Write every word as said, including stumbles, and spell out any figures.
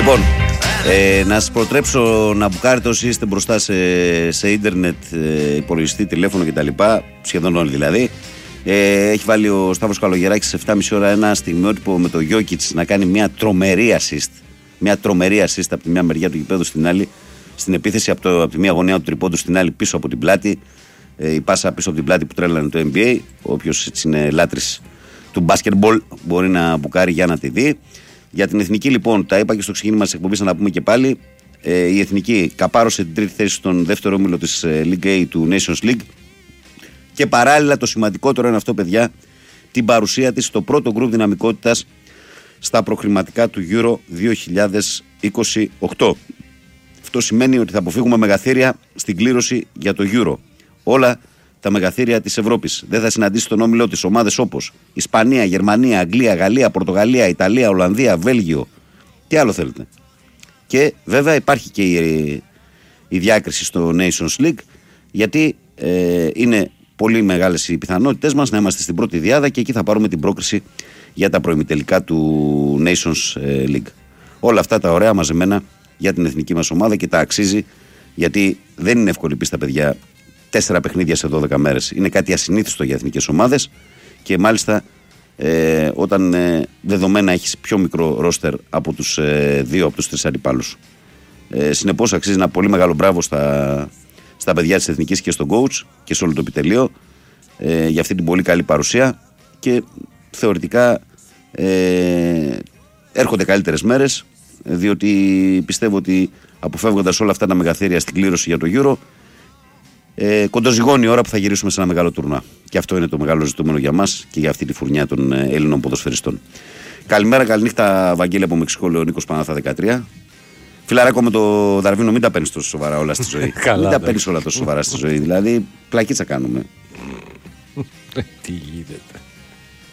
Λοιπόν, ε, να σας προτρέψω να μπουκάρετε όσοι είστε μπροστά σε, σε ίντερνετ, ε, υπολογιστή, τηλέφωνο κτλ. Σχεδόν όλοι δηλαδή. Ε, έχει βάλει ο Σταύρος Καλογεράκης σε επτά και μισή ώρα ένα στιγμιότυπο με το Γιόκιτς να κάνει μια τρομερή assist. Μια τρομερή assist από τη μια μεριά του γηπέδου στην άλλη. Στην επίθεση από, το, από τη μία γωνία του τρυπώντου στην άλλη πίσω από την πλάτη. Ε, η πάσα πίσω από την πλάτη που τρέλανε το N B A. Όποιος είναι λάτρης του μπάσκετμπολ μπορεί να μπουκάρει για να τη δει. Για την Εθνική, λοιπόν, τα είπα και στο ξεκίνημα της εκπομπής, να τα πούμε και πάλι. Ε, η Εθνική καπάρωσε την τρίτη θέση στον δεύτερο όμιλο της ε, League A του Nations League. Και παράλληλα, το σημαντικότερο είναι αυτό, παιδιά, την παρουσία της στο πρώτο γκρουπ δυναμικότητας στα προχρηματικά του Euro δύο χιλιάδες είκοσι οκτώ. Αυτό σημαίνει ότι θα αποφύγουμε μεγαθύρια στην κλήρωση για το Euro. Όλα τα μεγαθύρια της Ευρώπης. Δεν θα συναντήσει στον όμιλο της ομάδες όπως Ισπανία, Γερμανία, Αγγλία, Γαλλία, Πορτογαλία, Ιταλία, Ολλανδία, Βέλγιο. Τι άλλο θέλετε. Και βέβαια υπάρχει και η, η διάκριση στο Nations League, γιατί ε, είναι πολύ μεγάλες οι πιθανότητες μας να είμαστε στην πρώτη διάδα και εκεί θα πάρουμε την πρόκριση για τα προημιτελικά του Nations League. Όλα αυτά τα ωραία μαζεμένα για την εθνική μας ομάδα και τα αξίζει, γιατί δεν είναι εύκολη πίστα, παιδιά. Τέσσερα παιχνίδια σε δώδεκα μέρες. Είναι κάτι ασυνήθιστο για εθνικές ομάδες και μάλιστα ε, όταν ε, δεδομένα έχεις πιο μικρό ρόστερ από τους ε, δύο από τους τρεις αντιπάλους. Ε, συνεπώς αξίζει ένα πολύ μεγάλο μπράβο στα, στα παιδιά της εθνικής και στον coach και σε όλο το επιτελείο ε, για αυτή την πολύ καλή παρουσία και θεωρητικά ε, έρχονται καλύτερες μέρες, διότι πιστεύω ότι αποφεύγοντας όλα αυτά τα μεγαθύρια στην κλήρωση για το Euro, Ε, κοντοζυγώνει η ώρα που θα γυρίσουμε σε ένα μεγάλο τουρνά. Και αυτό είναι το μεγάλο ζητούμενο για μας και για αυτή τη φουρνιά των ε, Έλληνων ποδοσφαιριστών. Καλημέρα, καληνύχτα, Βαγγέλη από Μεξικό, λέει ο Νίκος Πανάθα δεκατρία. Φιλαράκο με το Δαρβίνο, μην τα παίρνεις τόσο σοβαρά όλα στη ζωή. Μην τα παίρνεις όλα τόσο σοβαρά στη ζωή. Δηλαδή, πλακίτσα κάνουμε. Τι γίνεται.